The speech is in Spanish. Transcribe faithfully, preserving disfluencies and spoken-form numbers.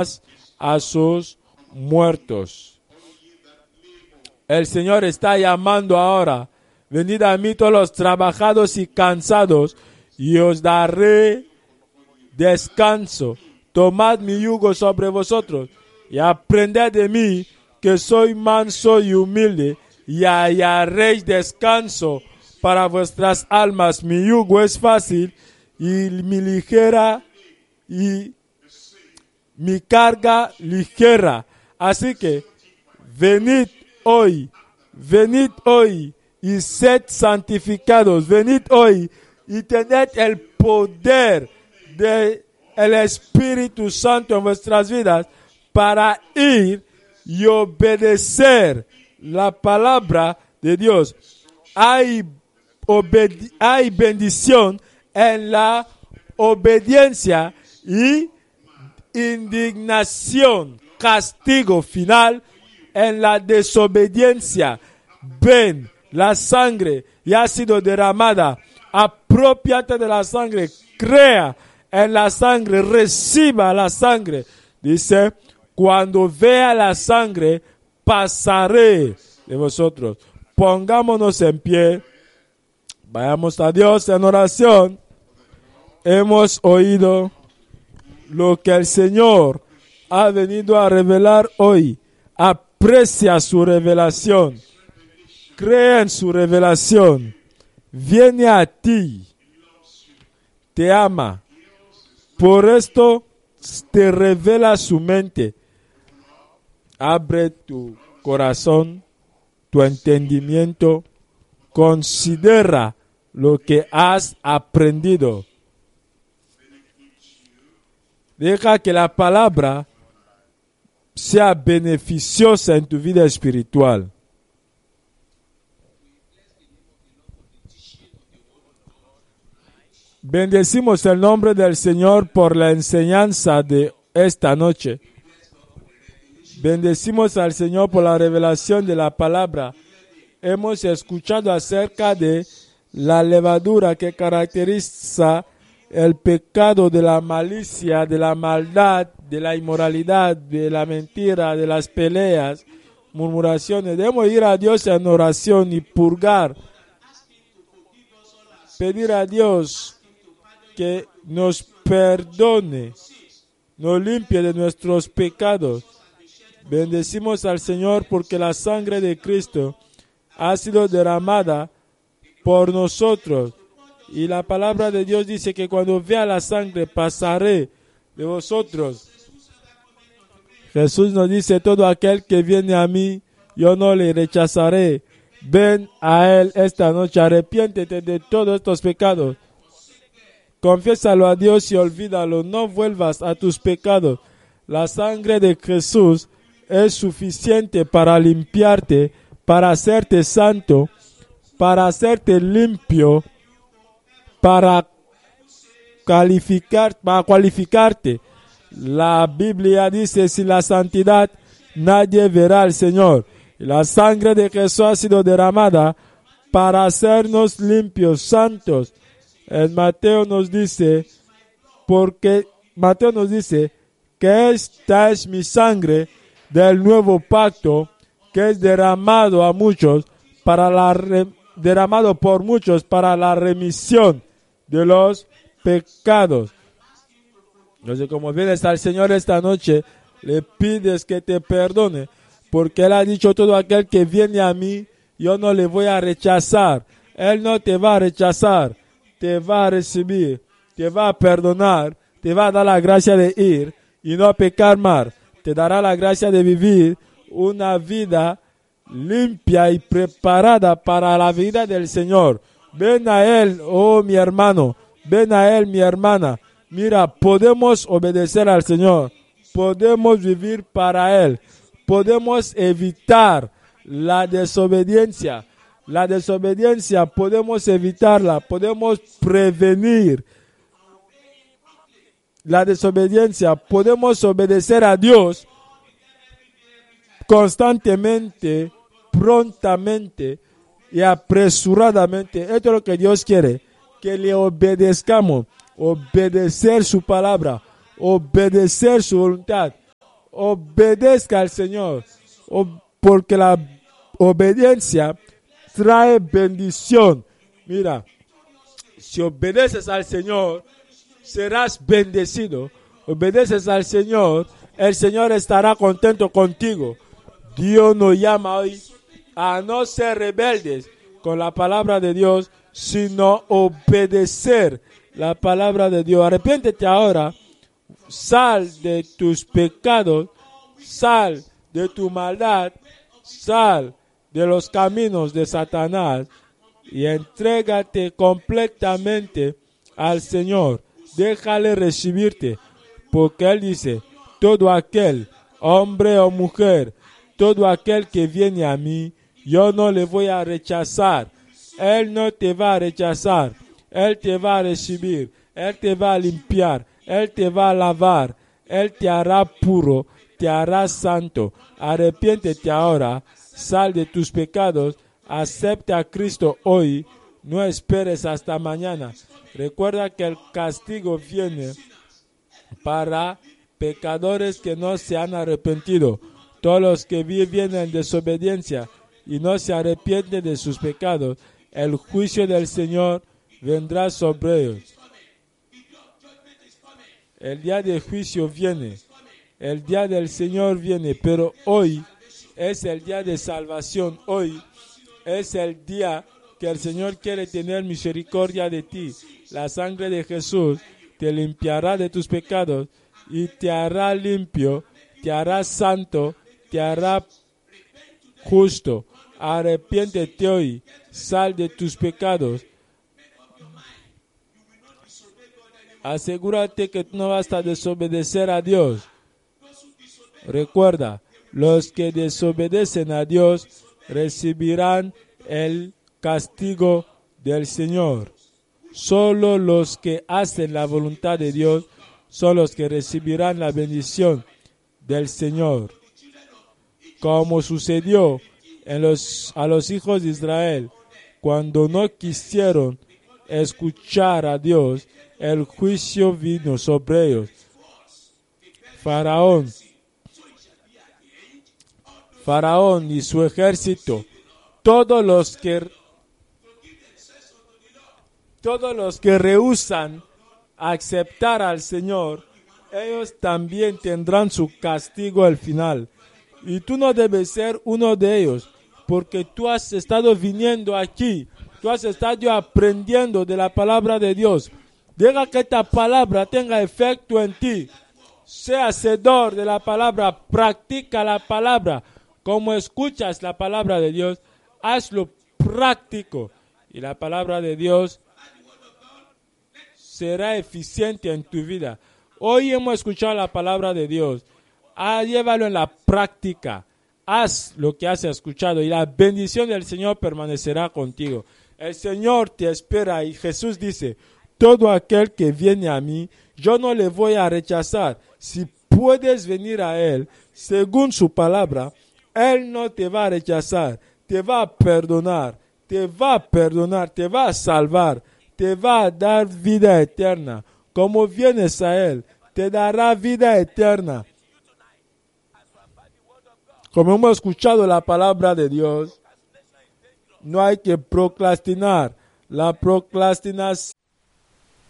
a sus muertos. El Señor está llamando ahora. Venid a mí todos los trabajados y cansados, y os daré descanso. Tomad mi yugo sobre vosotros, y aprended de mí, que soy manso y humilde, y hallaréis descanso para vuestras almas. Mi yugo es fácil, y mi ligera, y mi carga ligera. Así que, venid hoy, venid hoy, y sed santificados. Venid hoy y tened el poder del Espíritu Santo en vuestras vidas para ir y obedecer la palabra de Dios. Hay, obedi- hay bendición en la obediencia y indignación, castigo final en la desobediencia. Ven, la sangre ya ha sido derramada. Apropiate de la sangre. Crea en la sangre. Reciba la sangre. Dice, cuando vea la sangre, pasaré de vosotros. Pongámonos en pie. Vayamos a Dios en oración. Hemos oído lo que el Señor ha venido a revelar hoy. Aprecia su revelación. Cree en su revelación. Viene a ti. Te ama. Por esto te revela su mente. Abre tu corazón, tu entendimiento. Considera lo que has aprendido. Deja que la palabra sea beneficiosa en tu vida espiritual. Bendecimos el nombre del Señor por la enseñanza de esta noche. Bendecimos al Señor por la revelación de la palabra. Hemos escuchado acerca de la levadura que caracteriza el pecado de la malicia, de la maldad, de la inmoralidad, de la mentira, de las peleas, murmuraciones. Debemos ir a Dios en oración y purgar. Pedir a Dios que nos perdone, nos limpie de nuestros pecados. Bendecimos al Señor porque la sangre de Cristo ha sido derramada por nosotros. Y la palabra de Dios dice que cuando vea la sangre pasaré de vosotros. Jesús nos dice, todo aquel que viene a mí, yo no le rechazaré. Ven a Él esta noche, arrepiéntete de todos estos pecados. Confiésalo a Dios y olvídalo. No vuelvas a tus pecados. La sangre de Jesús es suficiente para limpiarte, para hacerte santo, para hacerte limpio, para calificar, para cualificarte. La Biblia dice, sin la santidad nadie verá al Señor. La sangre de Jesús ha sido derramada para hacernos limpios, santos. En Mateo nos dice, porque Mateo nos dice que esta es mi sangre del nuevo pacto, que es derramado a muchos para la re, derramado por muchos para la remisión de los pecados. Entonces, como vienes al Señor esta noche, le pides que te perdone, porque Él ha dicho, todo aquel que viene a mí, yo no le voy a rechazar. Él no te va a rechazar, te va a recibir, te va a perdonar, te va a dar la gracia de ir y no pecar más. Te dará la gracia de vivir una vida limpia y preparada para la vida del Señor. Ven a Él, oh mi hermano, ven a Él, mi hermana. Mira, podemos obedecer al Señor, podemos vivir para Él, podemos evitar la desobediencia. La desobediencia podemos evitarla, podemos prevenir la desobediencia, podemos obedecer a Dios constantemente, prontamente y apresuradamente. Esto es lo que Dios quiere, que le obedezcamos, obedecer su palabra, obedecer su voluntad. obedezca al Señor, porque la obediencia trae bendición. Mira, si obedeces al Señor, serás bendecido. Obedeces al Señor, el Señor estará contento contigo. Dios nos llama hoy a no ser rebeldes con la palabra de Dios, sino obedecer la palabra de Dios. Arrepiéntete ahora, sal de tus pecados, sal de tu maldad, sal de los caminos de Satanás y entrégate completamente al Señor. Déjale recibirte, porque Él dice, todo aquel, hombre o mujer, todo aquel que viene a mí, yo no le voy a rechazar. Él no te va a rechazar. Él te va a recibir. Él te va a limpiar. Él te va a lavar. Él te hará puro. Te hará santo. Arrepiéntete ahora. Sal de tus pecados. Acepta a Cristo hoy. No esperes hasta mañana. Recuerda que el castigo viene para pecadores que no se han arrepentido. Todos los que viven en desobediencia y no se arrepienten de sus pecados, el juicio del Señor vendrá sobre ellos. El día del juicio viene. El día del Señor viene. Pero hoy es el día de salvación. Hoy es el día que el Señor quiere tener misericordia de ti. La sangre de Jesús te limpiará de tus pecados y te hará limpio, te hará santo, te hará justo. Arrepiéntete hoy, sal de tus pecados. Asegúrate que no vas a desobedecer a Dios. Recuerda, los que desobedecen a Dios recibirán el castigo del Señor. Solo los que hacen la voluntad de Dios son los que recibirán la bendición del Señor. Como sucedió en los, a los hijos de Israel, cuando no quisieron escuchar a Dios, el juicio vino sobre ellos. Faraón, Faraón y su ejército, todos los que todos los que rehúsan aceptar al Señor, ellos también tendrán su castigo al final. Y tú no debes ser uno de ellos, porque tú has estado viniendo aquí, tú has estado aprendiendo de la palabra de Dios. Deja que esta palabra tenga efecto en ti. Sea hacedor de la palabra, practica la palabra. Como escuchas la palabra de Dios, hazlo práctico. Y la palabra de Dios será eficiente en tu vida. Hoy hemos escuchado la palabra de Dios. Ah, llévalo en la práctica. Haz lo que has escuchado y la bendición del Señor permanecerá contigo. El Señor te espera y Jesús dice, todo aquel que viene a mí, yo no le voy a rechazar. Si puedes venir a Él, según su palabra, Él no te va a rechazar, te va a perdonar, te va a perdonar, te va a salvar, te va a dar vida eterna. Como vienes a Él, te dará vida eterna. Como hemos escuchado la palabra de Dios, no hay que procrastinar. La procrastinación